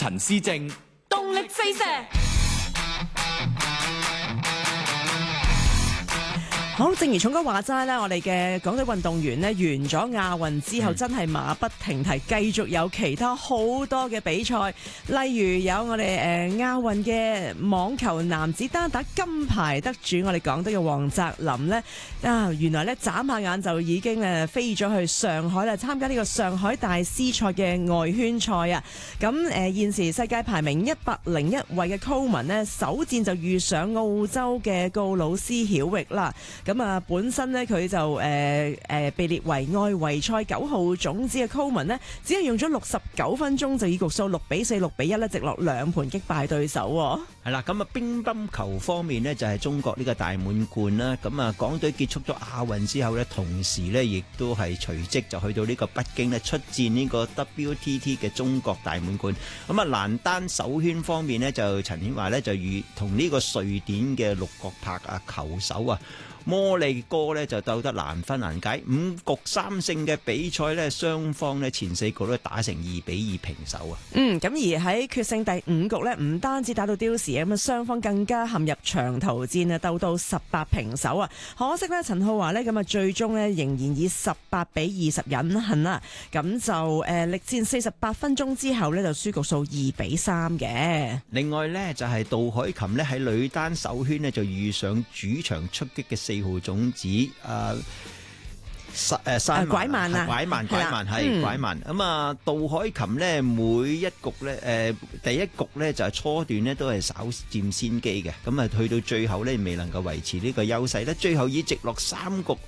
陳思正， 動力四射。 好，正如重哥話齋咧，我哋嘅港隊運動員咧完咗亞運之後，真係馬不停蹄，繼續有其他好多嘅比賽，例如有我哋亞運嘅網球男子單打金牌得主，我哋港隊嘅黃澤林呢，原來咧眨下眼就已經飛咗去上海啦，參加呢個上海大師賽嘅外圈賽啊！咁現時世界排名101位嘅 Coleman 呢，首戰就遇上澳洲嘅告魯斯曉域啦。咁啊，本身呢，佢就被列為外圍賽9號種子嘅 Coleman 呢，只係用咗69分鐘就以局數6-4、6-1咧直落兩盤擊敗對手。 係啦，咁啊乒乓球方面呢，就係中國呢個大滿貫啦。咁啊，港隊結束咗亞運之後呢，同時呢亦都係隨即就去到呢個北京呢出戰呢個 WTT 嘅中國大滿貫。咁啊，男單首圈方面呢，就陳顯華呢就同呢個瑞典嘅六國拍球手摩利哥呢就鬥得難分難解，5局3勝嘅比賽呢，雙方呢前4局都打成2-2平手啊。 咁而喺決勝第5局呢，唔單止打到刁時，咁啊雙方更加陷入長途戰啊，鬥到18平手啊。可惜呢，陳浩華呢咁啊最終呢仍然以18-20隱恨啦。咁就力戰48分鐘之後呢，就輸局數2-3嘅。 另外呢，就係杜海琴呢喺女單首圈呢就遇上主場出擊嘅4號種子拐曼係拐曼。咁啊，杜海琴呢每一局呢第一局呢就係初段呢都係稍佔先機嘅，咁啊去到最後呢未能夠維持呢個優勢呢，最後以直落3局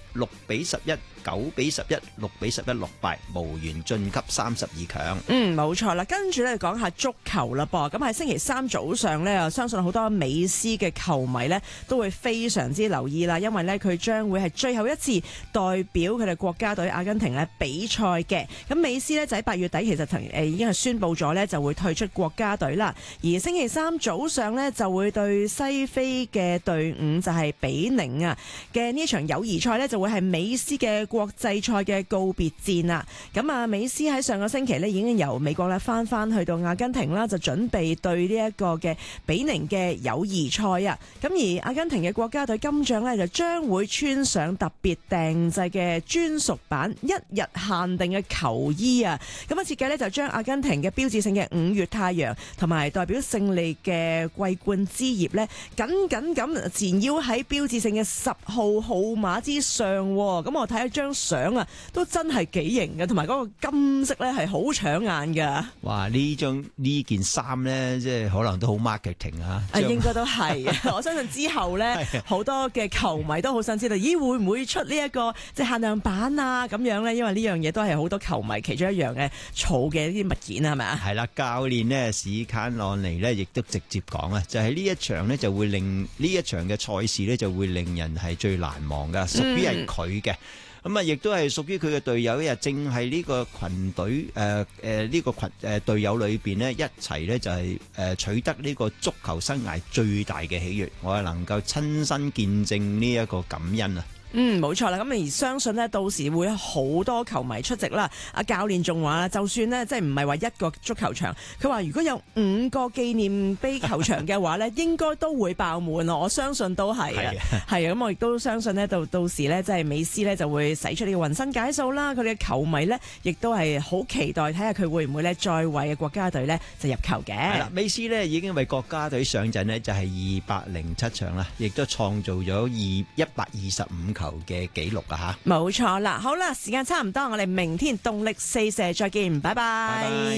6-11、9-11、6-11落敗，無緣晉級32強。 冇錯啦。跟住咧講下足球啦噃。咁喺星期三早上呢，相信好多美斯嘅球迷呢都會非常之留意啦，因為呢，佢將會係最後一次代表佢哋國家隊阿根廷呢比賽嘅。咁美斯呢，就喺8月底其實已經係宣布咗呢就會退出國家隊啦。而星期三早上呢，就會對西非嘅隊伍就係比寧嘅呢場友誼賽呢，就會係美斯嘅國際賽嘅告別戰啦。咁啊，美斯喺上個星期呢已經由美國咧翻去到阿根廷啦，就準備對呢一個嘅比寧嘅友誼賽啊。咁而阿根廷嘅國家隊金將呢，就將會穿上特別訂製嘅專屬版1日限定嘅球衣啊。咁啊，設計呢，就將阿根廷嘅標誌性嘅5月太陽同埋代表勝利嘅桂冠枝葉呢，緊緊咁纏繞喺標誌性嘅10號號碼之上。咁我睇一張相啊，都真係幾型嘅，同埋嗰個金色咧係好搶眼㗎。哇！ 呢件衫咧，即係可能都好 marketing 啊。 應該都係。我相信之後咧，好多嘅球迷都好想知道，咦會唔會出呢一個即係限量版啊？咁樣咧，因為呢樣嘢都係好多球迷其中一樣嘅儲嘅一啲物件啊，係咪啊？ 係啦，教練呢史卡朗尼呢亦都直接講啊，就係呢一場呢就會令呢一場嘅賽事呢就會令人係最難忘㗎，屬於係佢嘅。咁啊，亦都係屬於佢嘅隊友，正係呢個群隊呢個群隊友裏邊呢，一齊呢就係取得呢個足球生涯最大嘅喜悅，我係能夠親身見證呢一個感恩啊！ 冇錯啦，咁而相信呢，到時會好多球迷出席啦。阿教練仲話就算呢，即係唔係話一個足球場，佢話如果有5個紀念碑球場嘅話呢，應該都會爆滿咯。我相信都係啊，係啊。咁我亦都相信呢，到時呢，即係美斯呢就會使出呢個渾身解數啦。佢哋嘅球迷呢，亦都係好期待睇下佢會唔會呢再為國家隊呢就入球嘅。係啦， 美斯呢已經為國家隊上陣呢，就係207場啦，亦都創造咗125球嘅紀錄啊！吓， 冇錯啦。好啦，時間差唔多，我哋明天動力四射再見，拜拜。